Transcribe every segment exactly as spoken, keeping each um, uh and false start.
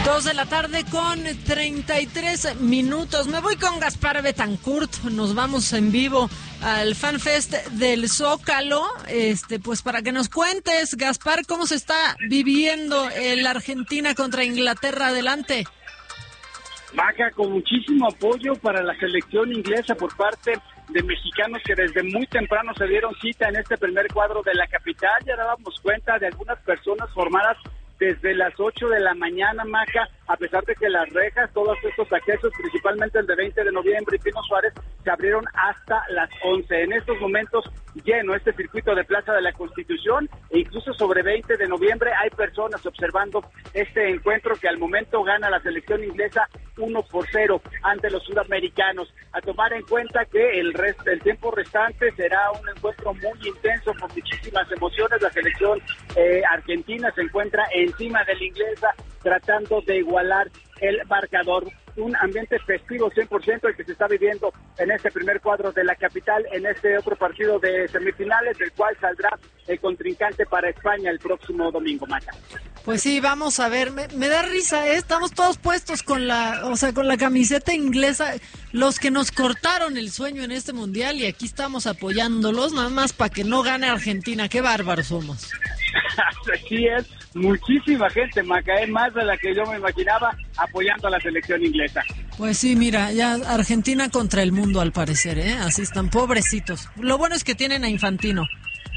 Dos de la tarde con treinta y tres minutos. Me voy con Gaspar Betancourt. Nos vamos en vivo al FanFest del Zócalo. Este, pues para que nos cuentes, Gaspar, cómo se está viviendo el Argentina contra Inglaterra. Adelante. Maca, con muchísimo apoyo para la selección inglesa por parte de mexicanos que desde muy temprano se dieron cita en este primer cuadro de la capital. Ya dábamos cuenta de algunas personas formadas desde las ocho de la mañana, Maca, a pesar de que las rejas, todos estos accesos, principalmente el de veinte de noviembre y Pino Suárez, se abrieron hasta las once. En estos momentos lleno este circuito de Plaza de la Constitución e incluso sobre veinte de noviembre hay personas observando este encuentro que al momento gana la selección inglesa uno por cero ante los sudamericanos. A tomar en cuenta que el resto, el tiempo restante será un encuentro muy intenso con muchísimas emociones. La selección eh, argentina se encuentra encima de la inglesa tratando de igualar el marcador. Un ambiente festivo cien por ciento el que se está viviendo en este primer cuadro de la capital, en este otro partido de semifinales, del cual saldrá el contrincante para España el próximo domingo, Maca. Pues sí, vamos a ver, me, me da risa, ¿eh? Estamos todos puestos con la, o sea, con la camiseta inglesa, los que nos cortaron el sueño en este mundial, y aquí estamos apoyándolos, nada más para que no gane Argentina. Qué bárbaros somos. Así es, muchísima gente, Maca, ¿eh? Más de la que yo me imaginaba, apoyando a la selección inglesa. Pues sí, mira, ya Argentina contra el mundo al parecer, ¿eh? Así están, pobrecitos. Lo bueno es que tienen a Infantino.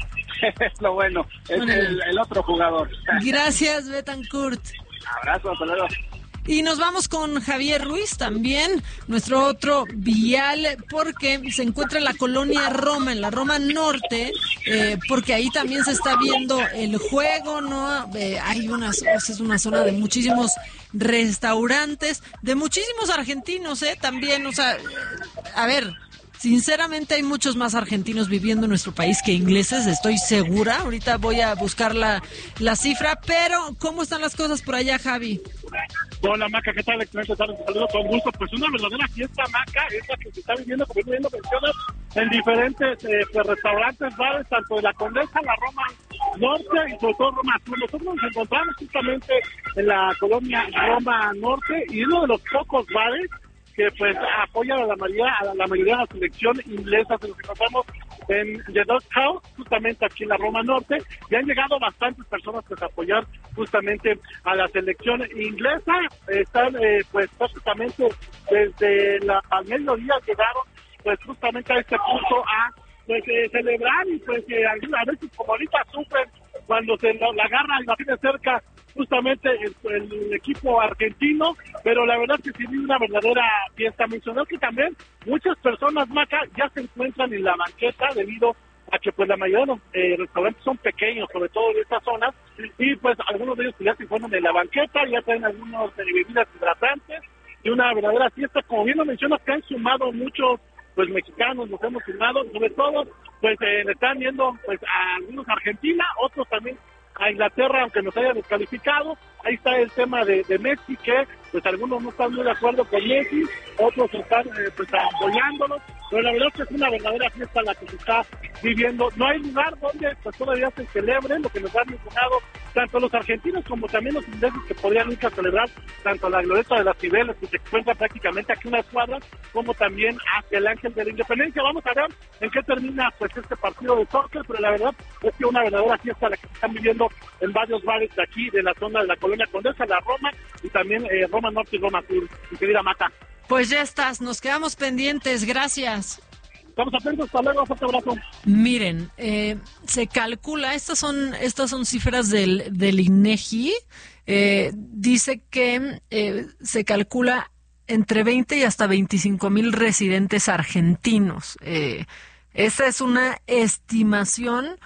Es lo bueno, es Bueno, el, el otro jugador. Gracias, Betancourt. Abrazo, hasta luego. Y nos vamos con Javier Ruiz también, nuestro otro vial, porque se encuentra en la colonia Roma, en la Roma Norte, eh, porque ahí también se está viendo el juego, ¿no? Eh, hay unas, es una zona de muchísimos restaurantes, de muchísimos argentinos, ¿eh? También, o sea, a ver, sinceramente hay muchos más argentinos viviendo en nuestro país que ingleses, estoy segura. Ahorita voy a buscar la, la cifra, pero ¿cómo están las cosas por allá, Javi? Hola, Maca, ¿qué tal? Excelente tarde, te saludo con gusto. Pues una verdadera fiesta, Maca, es la que se está viviendo, como bien lo mencionas, en diferentes eh, pues, restaurantes, bares, tanto de la Condesa, la Roma Norte y sobre todo Roma Sur. Nosotros nos encontramos justamente en la colonia Roma Norte y uno de los pocos bares que pues apoyan a la mayoría, a la mayoría de la selección inglesa. Nos encontramos en The Dog House, justamente aquí en la Roma Norte, y han llegado bastantes personas pues, a apoyar justamente a la selección inglesa. Están eh, pues prácticamente desde la, al mediodía llegaron pues justamente a este punto a pues eh, celebrar y pues eh, a veces como ahorita sufren cuando se la, la agarra y la tiene cerca justamente el, el equipo argentino, pero la verdad es que sí, una verdadera fiesta. Mencionó que también muchas personas, Maca, ya se encuentran en la banqueta debido a que pues la mayoría de los eh, restaurantes son pequeños, sobre todo de estas zonas, y pues algunos de ellos pues, ya se encuentran en la banqueta, ya traen algunos eh, bebidas hidratantes, y una verdadera fiesta. Como bien lo mencionas, que han sumado muchos pues mexicanos, nos hemos sumado, sobre todo pues eh, le están viendo pues a algunos a Argentina, otros también a Inglaterra, aunque nos haya descalificado. Ahí está el tema de, de Messi, que pues algunos no están muy de acuerdo con Messi, otros están eh, pues apoyándolo, pero la verdad es que es una verdadera fiesta la que se está viviendo. No hay lugar donde pues todavía se celebre, lo que nos han mencionado tanto los argentinos como también los ingleses, que podrían ir a celebrar tanto la glorieta de las Cibeles, que se encuentra prácticamente aquí unas cuadras, como también hacia el Ángel de la Independencia. Vamos a ver en qué termina pues este partido de soccer, pero la verdad es que una verdadera fiesta la que se están viviendo en varios bares de aquí, de la zona de la Colonia Condesa, la Roma, y también eh, Roma Norte y Roma Sur. Mi querida Mata. Pues ya estás, nos quedamos pendientes, gracias. Estamos atentos, hasta luego, fuerte abrazo. Miren, eh, se calcula, estas son estas son cifras del, del INEGI, eh, dice que eh, se calcula entre veinte y hasta veinticinco mil residentes argentinos. Eh, esa es una estimación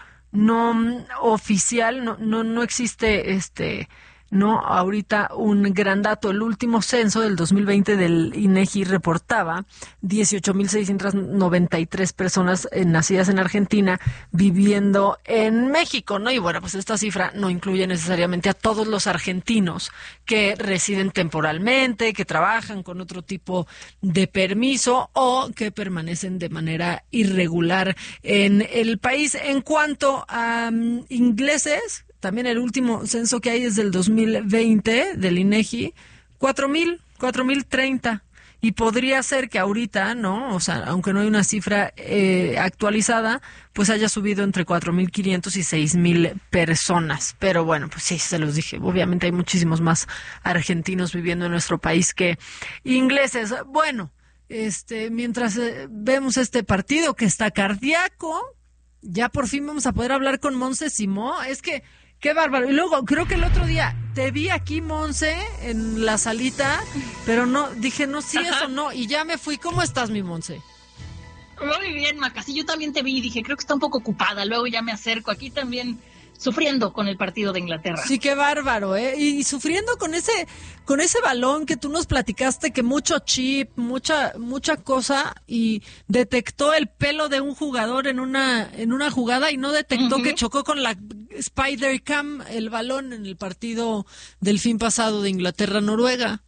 no oficial, no no no existe este no ahorita un gran dato. El último censo del dos mil veinte del INEGI reportaba dieciocho mil seiscientas noventa y tres personas eh, nacidas en Argentina viviendo en México, ¿no? Y bueno, pues esta cifra no incluye necesariamente a todos los argentinos que residen temporalmente, que trabajan con otro tipo de permiso o que permanecen de manera irregular en el país. En cuanto a um, ingleses, también el último censo que hay es del dos mil veinte del INEGI, cuatro mil, cuatro mil treinta. Y podría ser que ahorita, ¿no? O sea, aunque no hay una cifra eh, actualizada, pues haya subido entre cuatro mil quinientos y seis mil personas. Pero bueno, pues sí, se los dije. Obviamente hay muchísimos más argentinos viviendo en nuestro país que ingleses. Bueno, este, mientras eh, vemos este partido que está cardíaco, ya por fin vamos a poder hablar con Monse Simó. Es que qué bárbaro. Y luego, creo que el otro día te vi aquí, Monse, en la salita, pero no, dije, no, sí, eso no, y ya me fui. ¿Cómo estás, mi Monse? Muy bien, Maca. Sí, yo también te vi y dije, creo que está un poco ocupada. Luego ya me acerco. Aquí también sufriendo con el partido de Inglaterra. Sí, qué bárbaro, ¿eh? Y, y sufriendo con ese con ese balón que tú nos platicaste, que mucho chip, mucha mucha cosa, y detectó el pelo de un jugador en una en una jugada y no detectó uh-huh. que chocó con la Spider Cam el balón en el partido del fin pasado de Inglaterra-Noruega.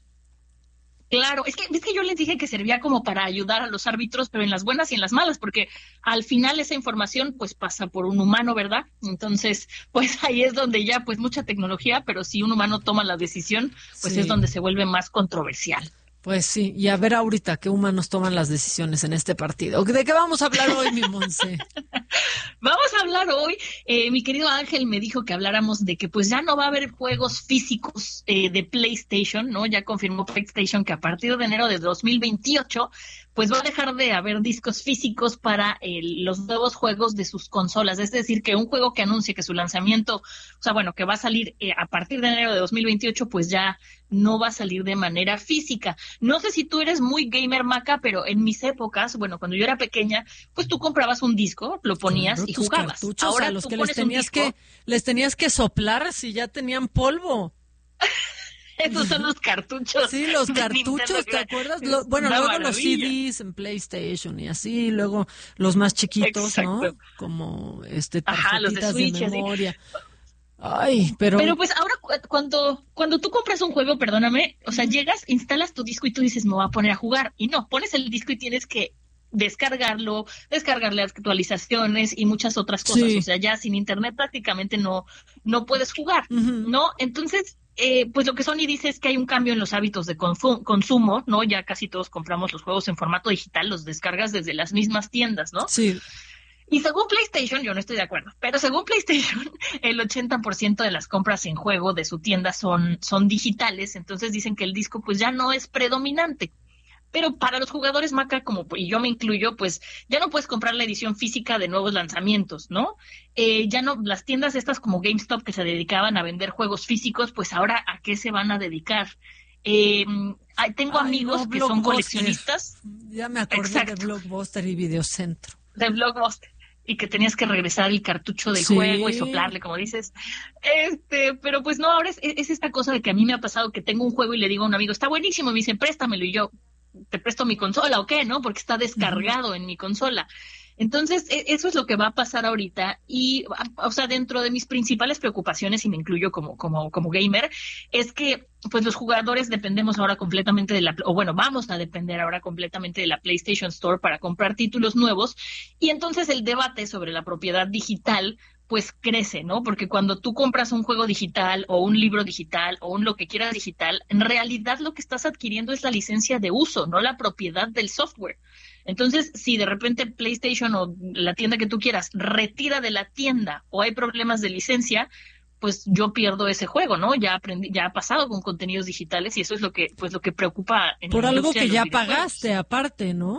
Claro, es que, es que yo les dije que servía como para ayudar a los árbitros, pero en las buenas y en las malas, porque al final esa información pues pasa por un humano, ¿verdad? Entonces, pues ahí es donde ya pues mucha tecnología, pero si un humano toma la decisión, pues sí. es donde se vuelve más controversial. Pues sí, y a ver ahorita qué humanos toman las decisiones en este partido. ¿De qué vamos a hablar hoy, mi Monse? Vamos a hablar hoy, eh, mi querido Ángel me dijo que habláramos de que pues ya no va a haber juegos físicos eh, de PlayStation, ¿no? Ya confirmó PlayStation que a partir de enero de dos mil veintiocho pues va a dejar de haber discos físicos para eh, los nuevos juegos de sus consolas. Es decir, que un juego que anuncie que su lanzamiento, o sea, bueno, que va a salir eh, a partir de enero de dos mil veintiocho, pues ya no va a salir de manera física. No sé si tú eres muy gamer, Maca, pero en mis épocas, bueno, cuando yo era pequeña, pues tú comprabas un disco, lo ponías claro, y jugabas. Ahora a los que les tenías que les tenías que soplar si ya tenían polvo. Esos son los cartuchos. Sí, los cartuchos, ¿te acuerdas? Lo, bueno, luego maravilla. Los C Ds en PlayStation y así, luego los más chiquitos, exacto. ¿no? Como este tarjetitas Ajá, los de, Switch, de memoria. Así. Ay, pero... Pero pues ahora cuando cuando tú compras un juego, perdóname, o sea, llegas, instalas tu disco y tú dices, me voy a poner a jugar. Y no, pones el disco y tienes que descargarlo, descargarle actualizaciones y muchas otras cosas. Sí. O sea, ya sin internet prácticamente no, no puedes jugar, uh-huh. ¿no? Entonces... Eh, pues lo que Sony dice es que hay un cambio en los hábitos de confu- consumo, ¿no? Ya casi todos compramos los juegos en formato digital, los descargas desde las mismas tiendas, ¿no? Sí. Y según PlayStation, yo no estoy de acuerdo, pero según PlayStation, el ochenta por ciento de las compras en juego de su tienda son, son digitales, entonces dicen que el disco pues ya no es predominante. Pero para los jugadores, Maca, como y yo me incluyo, pues ya no puedes comprar la edición física de nuevos lanzamientos, ¿no? Eh, ya no, las tiendas estas como GameStop que se dedicaban a vender juegos físicos, pues ahora ¿a qué se van a dedicar? Eh, tengo Ay, amigos no, que son coleccionistas. Ya me acordé Exacto. de Blockbuster y Videocentro. De Blockbuster. Y que tenías que regresar el cartucho del sí. juego y soplarle, como dices. Este, pero pues no, ahora es, es esta cosa de que a mí me ha pasado que tengo un juego y le digo a un amigo, está buenísimo, y me dice, préstamelo, y yo, ¿te presto mi consola o qué? ¿No? Porque está descargado uh-huh. en mi consola. Entonces, eso es lo que va a pasar ahorita. Y, o sea, dentro de mis principales preocupaciones, y me incluyo como, como, como gamer, es que, pues, los jugadores dependemos ahora completamente de la, o bueno, vamos a depender ahora completamente de la PlayStation Store para comprar títulos nuevos. Y entonces el debate sobre la propiedad digital pues crece, ¿no? Porque cuando tú compras un juego digital o un libro digital o un lo que quieras digital, en realidad lo que estás adquiriendo es la licencia de uso, no la propiedad del software. Entonces, si de repente PlayStation o la tienda que tú quieras retira de la tienda o hay problemas de licencia, pues yo pierdo ese juego, ¿no? Ya aprendí, ya ha pasado con contenidos digitales y eso es lo que, pues lo que preocupa en Por algo que ya pagaste aparte, ¿no?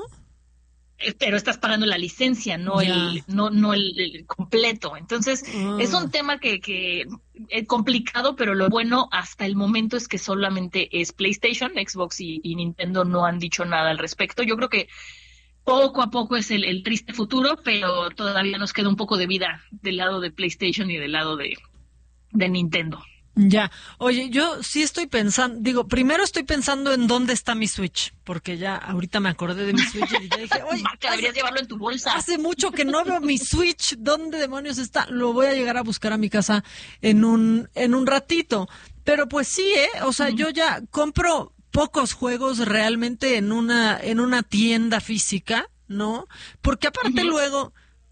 Pero estás pagando la licencia, no ya. el no no el, el completo. Entonces, oh. es un tema que, que es complicado, pero lo bueno hasta el momento es que solamente es PlayStation, Xbox y, y Nintendo no han dicho nada al respecto. Yo creo que poco a poco es el, el triste futuro, pero todavía nos queda un poco de vida del lado de PlayStation y del lado de, de Nintendo. Ya, oye, yo sí estoy pensando, digo, primero estoy pensando en dónde está mi Switch, porque ya ahorita me acordé de mi Switch y ya dije, oye, Marca, deberías hace, llevarlo en tu bolsa. Hace mucho que no veo mi Switch, ¿dónde demonios está? Lo voy a llegar a buscar a mi casa en un en un ratito. Pero pues sí, ¿eh? O sea, uh-huh. yo ya compro pocos juegos realmente en una en una tienda física, ¿no? Porque aparte uh-huh. luego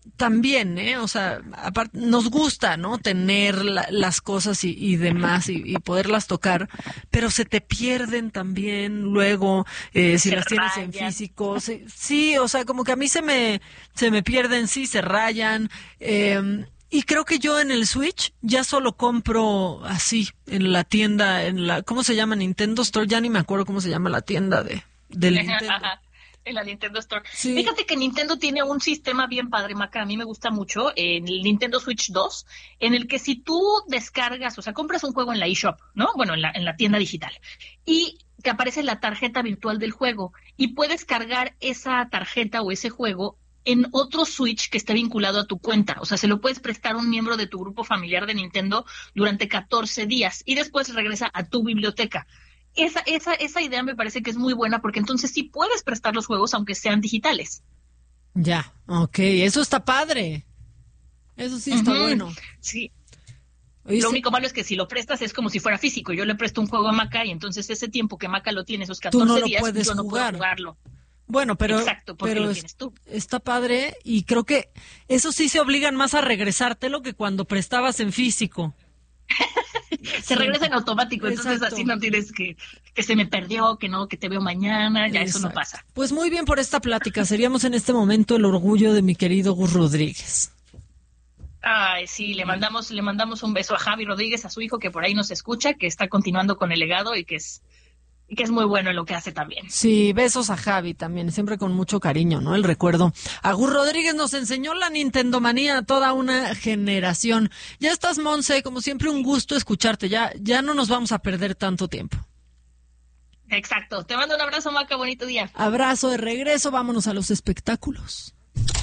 también, ¿eh? O sea, aparte, nos gusta, ¿no? Tener la, las cosas y, y demás y, y poderlas tocar, pero se te pierden también luego, eh, si Se las tienes en rayan. físico. Sí, sí, o sea, como que a mí se me, se me pierden, sí, se rayan. Eh, y creo que yo en el Switch ya solo compro así, en la tienda, en la, ¿cómo se llama? Nintendo Store, ya ni me acuerdo cómo se llama la tienda de, del Nintendo. Ajá, en la Nintendo Store. Sí. Fíjate que Nintendo tiene un sistema bien padre, Maca, a mí me gusta mucho, en el Nintendo Switch dos, en el que si tú descargas, o sea, compras un juego en la eShop, ¿no? Bueno, en la, en la tienda digital, y te aparece la tarjeta virtual del juego, y puedes cargar esa tarjeta o ese juego en otro Switch que esté vinculado a tu cuenta. O sea, se lo puedes prestar a un miembro de tu grupo familiar de Nintendo durante catorce días, y después regresa a tu biblioteca. Esa, esa, esa idea me parece que es muy buena porque entonces sí puedes prestar los juegos aunque sean digitales. Ya, ok, eso está padre. Eso sí está Ujú, bueno. Sí. Oye, Lo se- único malo es que si lo prestas es como si fuera físico. Yo le presto un juego a Maca y entonces ese tiempo que Maca lo tiene, esos Tú no catorce lo días, puedes yo no jugar. puedo jugarlo. Bueno, pero, Exacto, porque pero lo es- tienes tú. está padre y creo que eso sí se obligan más a regresártelo que cuando prestabas en físico. Se regresa en automático, entonces Exacto. así no tienes que, que se me perdió, que no, que te veo mañana, ya eso no Exacto. pasa. Pues muy bien por esta plática. Seríamos en este momento el orgullo de mi querido Gus Rodríguez. Ay, sí, le mandamos, le mandamos un beso a Javi Rodríguez, a su hijo que por ahí nos escucha, que está continuando con el legado y que es, y que es muy bueno en lo que hace también. Sí, besos a Javi también, siempre con mucho cariño, ¿no? El recuerdo. A Gus Rodríguez nos enseñó la Nintendomanía a toda una generación. Ya estás, Monse, como siempre un gusto escucharte. Ya, ya no nos vamos a perder tanto tiempo. Exacto. Te mando un abrazo, Maca, bonito día. Abrazo de regreso, vámonos a los espectáculos.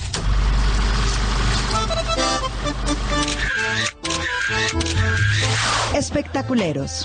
Espectaculeros.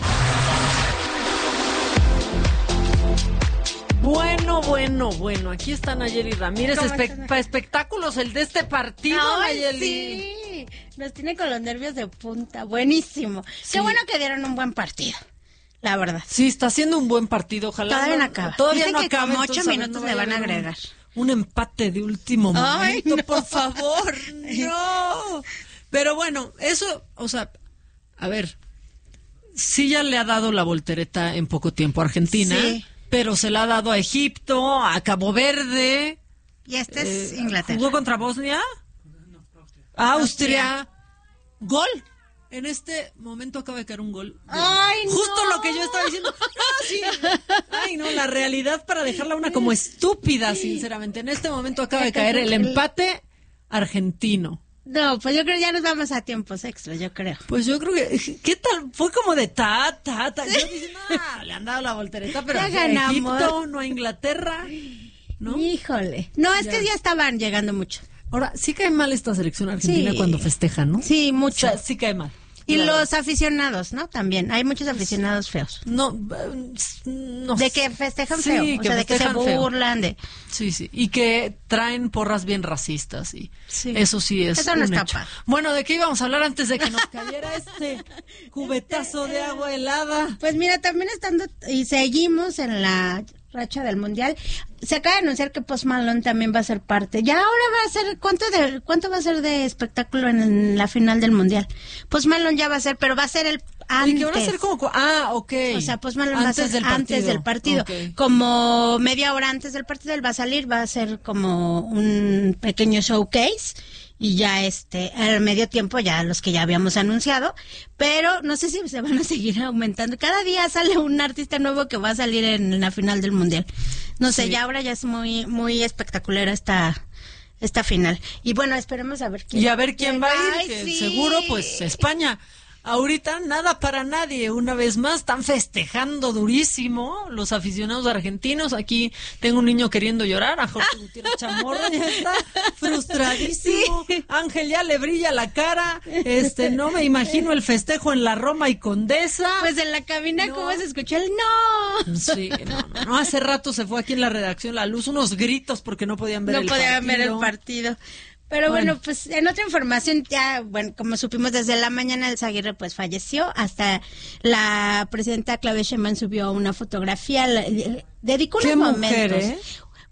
Bueno, bueno, bueno, aquí está Nayeli Ramírez, ¿Cómo espe- estás? para espectáculos, el de este partido, Ay, Nayeli. sí, nos tiene con los nervios de punta, buenísimo. Sí. Qué bueno que dieron un buen partido, la verdad. Sí, está haciendo un buen partido, ojalá. Todavía no acaba. Todavía Dicen no que acaba. como ocho entonces, a ver, minutos no le vaya van a haber un- agregar. Un, empate de último Ay, momento, no. por favor, no. Pero bueno, eso, o sea, a ver, sí ya le ha dado la voltereta en poco tiempo a Argentina, Sí. pero se la ha dado a Egipto, a Cabo Verde. Y este es eh, Inglaterra. ¿Jugó contra Bosnia? Austria. Gol. En este momento acaba de caer un gol. Ay, Justo no. lo que yo estaba diciendo. Ah, sí. Ay, no, la realidad para dejarla una como estúpida, sinceramente. En este momento acaba de caer el empate argentino. No, pues yo creo que ya nos vamos a tiempos extras, yo creo. Pues yo creo que, ¿qué tal? Fue como de ta, ta, ta. Yo diciendo, ah, le han dado la voltereta, pero Ya a ganamos. Egipto, no a Inglaterra, ¿no? Híjole. No, es que Ya. ya estaban llegando mucho. Ahora, sí cae mal esta selección argentina Sí. cuando festeja, ¿no? Sí, O mucho. sea, sí cae mal. Y La los aficionados, ¿no? También. Hay muchos aficionados feos. No, eh, no De sé. que festejan Sí, feo. O que sea, de que se festejan feo. burlan de... Sí, sí. Y que traen porras bien racistas y Sí. eso sí es Eso no un está hecho. padre. Bueno, ¿de qué íbamos a hablar antes de que nos cayera este cubetazo de agua helada? Pues mira, también estando y seguimos en la racha del mundial. Se acaba de anunciar que Post Malone también va a ser parte. Ya ahora va a ser cuánto de cuánto va a ser de espectáculo en la final del mundial. Post Malone ya va a ser, pero va a ser el antes. Y que van a ser como... cu- Ah, ok. O sea, Post Malone va a ser Antes del antes partido. del partido. Ok. Como media hora antes del partido él va a salir, va a ser como un pequeño showcase y ya este al medio tiempo ya los que ya habíamos anunciado, pero no sé si se van a seguir aumentando. Cada día sale un artista nuevo que va a salir en la final del mundial. No sé, Sí. ya ahora ya es muy muy espectacular esta esta final. Y bueno, esperemos a ver quién. Y a ver quién va a ir, Ay, que sí. seguro pues España. Ahorita nada para nadie, una vez más están festejando durísimo los aficionados argentinos. Aquí tengo un niño queriendo llorar, a Jorge Gutiérrez Chamorro ya está frustradísimo. Ángel ya le brilla la cara. Este, no me imagino el festejo en la Roma y Condesa. Pues en la cabina No. cómo se escuchó el no. Sí, no, no, no, hace rato se fue aquí en la redacción la luz, unos gritos porque no podían ver no el podían ver el partido. partido. Pero Bueno. bueno. pues en otra información ya, bueno, como supimos desde la mañana, Elsa Aguirre pues falleció. Hasta la presidenta Claudia Sheinbaum subió una fotografía, la- dedicó Qué unos mujer, momentos. ¿eh?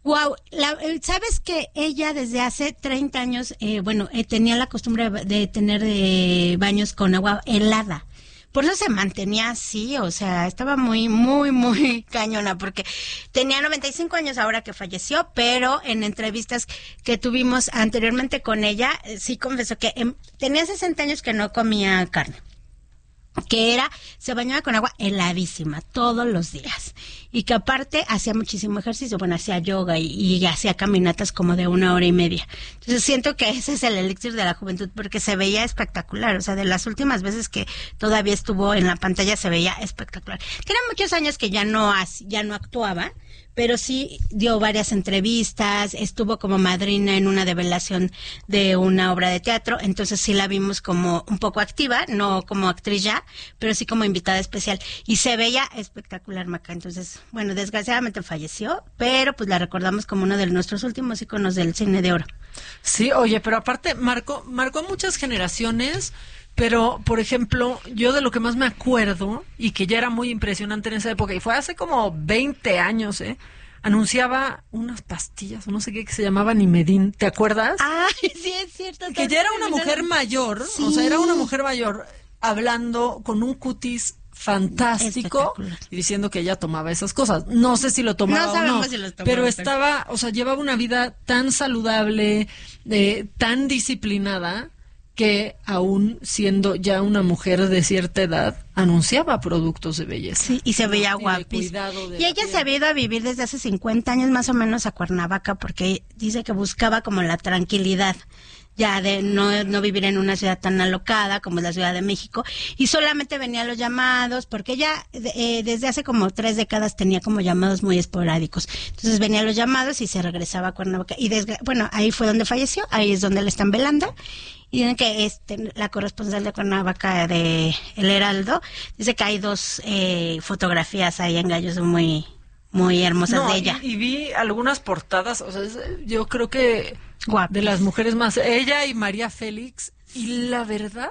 Wow, la, sabes que ella desde hace treinta años, eh, bueno, eh, tenía la costumbre de tener eh, baños con agua helada. Por eso se mantenía así, o sea, estaba muy, muy, muy cañona, porque tenía noventa y cinco años ahora que falleció, pero en entrevistas que tuvimos anteriormente con ella, eh, sí confesó que eh, tenía sesenta años que no comía carne. Que era, se bañaba con agua heladísima todos los días y que aparte hacía muchísimo ejercicio, bueno, hacía yoga y, y hacía caminatas como de una hora y media. Entonces siento que ese es el elixir de la juventud porque se veía espectacular, o sea, de las últimas veces que todavía estuvo en la pantalla se veía espectacular. Tiene muchos años que ya no, ya no actuaba, pero sí dio varias entrevistas, estuvo como madrina en una develación de una obra de teatro, entonces sí la vimos como un poco activa, no como actriz ya, pero sí como invitada especial, y se veía espectacular, Maca. Entonces, bueno, desgraciadamente falleció, pero pues la recordamos como uno de nuestros últimos íconos del cine de oro. Sí, oye, pero aparte marcó, marcó a muchas generaciones. Pero, por ejemplo, yo de lo que más me acuerdo, y que ya era muy impresionante en esa época, y fue hace como veinte años, ¿eh? Anunciaba unas pastillas, o no sé qué, que se llamaban Nimedin, ¿te acuerdas? Ay, sí, es cierto. Que ya era una mujer mayor, sí. O sea, era una mujer mayor hablando con un cutis fantástico y diciendo que ella tomaba esas cosas. No sé si lo tomaba no o sabemos no, si los tomaba, pero estaba, o sea, llevaba una vida tan saludable, eh, tan disciplinada, que aún siendo ya una mujer de cierta edad, anunciaba productos de belleza. Sí, y se veía guapísima. Y ella se había ido a vivir desde hace cincuenta años más o menos a Cuernavaca, porque dice que buscaba como la tranquilidad, ya de no, no vivir en una ciudad tan alocada como es la Ciudad de México, y solamente venía a los llamados, porque ella eh, desde hace como tres décadas tenía como llamados muy esporádicos. Entonces venía a los llamados y se regresaba a Cuernavaca. Y desgra- bueno, ahí fue donde falleció, ahí es donde la están velando. Y dicen que este, la corresponsal de Cuernavaca de El Heraldo dice que hay dos eh, fotografías ahí en Gallos muy, muy hermosas no, de ella. Y, y vi algunas portadas, o sea, es, yo creo que Guapis. De las mujeres más, ella y María Félix, y la verdad,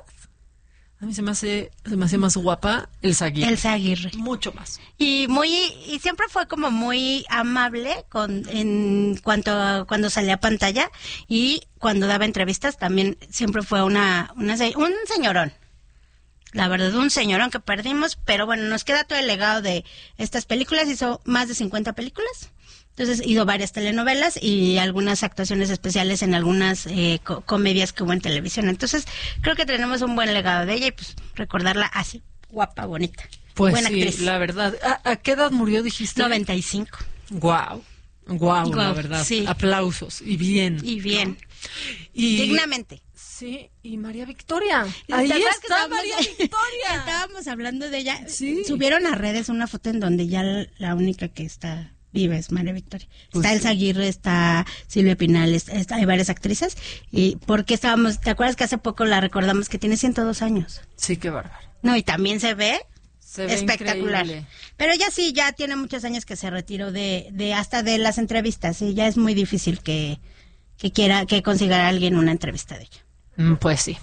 a mí se me hace, se me hace más guapa Elsa Aguirre. Elsa Aguirre. Mucho más. Y muy, y siempre fue como muy amable con, en cuanto a cuando salía a pantalla, y cuando daba entrevistas también siempre fue una, una un señorón. La verdad, un señorón que perdimos, pero bueno, nos queda todo el legado de estas películas. Hizo más de cincuenta películas. Entonces, hizo varias telenovelas y algunas actuaciones especiales en algunas eh, co- comedias que hubo en televisión. Entonces, creo que tenemos un buen legado de ella y pues recordarla así, guapa, bonita. Pues buena sí, actriz. la verdad. ¿A, a qué edad murió, dijiste? noventa y cinco. Guau. Guau, la Guau, verdad. sí. Aplausos. Y bien. Y bien. ¿no? Y, Dignamente. Sí, y María Victoria. ¿Te Ahí acuerdas que está estábamos- María Victoria. Estábamos hablando de ella. Sí. Subieron a redes una foto en donde ya la única que está viva es María Victoria. Pues Está sí. Elsa Aguirre, está Silvia Pinal, está, está- hay varias actrices. Y porque estábamos, ¿te acuerdas que hace poco la recordamos que tiene ciento dos años? Sí, qué bárbaro. No, y también se ve Se ve espectacular. increíble. Pero ya sí, ya tiene muchos años que se retiró de, de hasta de las entrevistas, y ya es muy difícil que, que quiera, que consiga a alguien una entrevista de ella. Mm, Pues sí.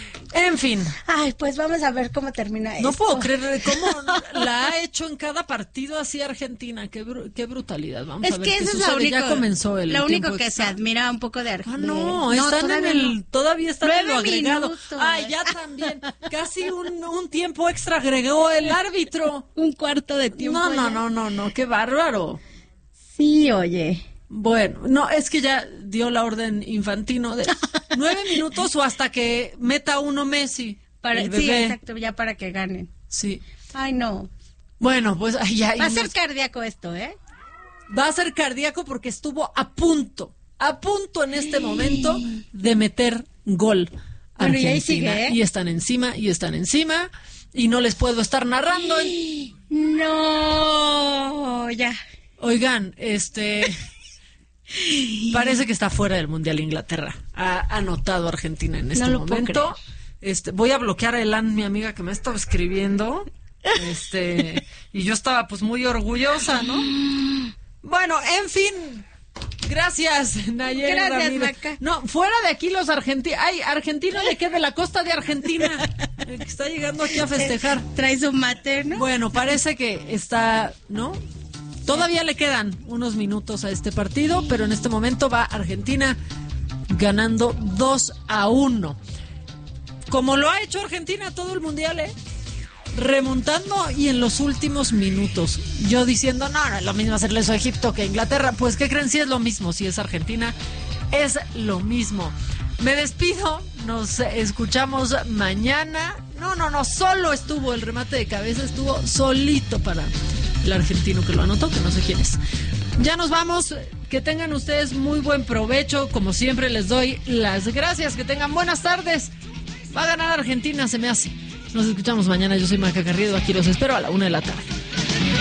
En fin, Ay, pues vamos a ver cómo termina no esto. puedo creer cómo la ha hecho en cada partido así Argentina. Qué, bru- qué brutalidad. Vamos Es a ver que qué eso es sucede. lo único, Ya comenzó el lo único tiempo que se extra. admira un poco de Ah, Argentina. no, están en el, todavía están en lo Nueve agregado. minutos. Ay, ya también. Casi un, un tiempo extra agregó el árbitro. Un cuarto de tiempo. No, no, ya. no, no, no, qué bárbaro. Sí, oye. Bueno, no, es que ya dio la orden Infantino de nueve minutos o hasta que meta uno Messi. Para, el sí, bebé. exacto, ya para que ganen. Sí. Ay, no. Bueno, pues ay, ya. y Va a ser nos- cardíaco esto, ¿eh? va a ser cardíaco porque estuvo a punto, a punto en este momento de meter gol. Bueno, y ahí Argentina. sigue, ¿eh? Y están encima, y están encima, y no les puedo estar narrando. No, ya. Oigan, este... parece que está fuera del Mundial Inglaterra. Ha anotado Argentina en este No lo puedo momento. Este, voy a bloquear a Elan, mi amiga, que me ha estado escribiendo. Este, y yo estaba pues muy orgullosa, ¿no? Bueno, en fin. Gracias, Nayeli Gracias, Ramírez. Maca. No, fuera de aquí los argentinos. Ay, argentino de qué, de la costa de Argentina. El que está llegando aquí a festejar. Trae su mate, ¿no? Bueno, parece que está, ¿no? Todavía le quedan unos minutos a este partido, pero en este momento va Argentina ganando dos a uno. Como lo ha hecho Argentina todo el mundial, ¿eh? Remontando y en los últimos minutos. Yo diciendo, no, no es lo mismo hacerle eso a Egipto que a Inglaterra. Pues, ¿qué creen? Sí es lo mismo, si es Argentina, es lo mismo. Me despido, nos escuchamos mañana. No, no, no, solo estuvo el remate de cabeza, estuvo solito para el argentino que lo anotó, que no sé quién es. Ya nos vamos, que tengan ustedes muy buen provecho, como siempre les doy las gracias, que tengan buenas tardes. Va a ganar Argentina, se me hace. Nos escuchamos mañana, yo soy Maca Garrido, aquí los espero a la una de la tarde.